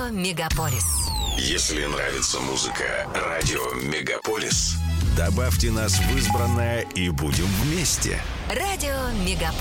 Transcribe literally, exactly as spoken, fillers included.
Радио Мегаполис. Если нравится музыка Радио Мегаполис, добавьте нас в избранное и будем вместе. Радио Мегаполис.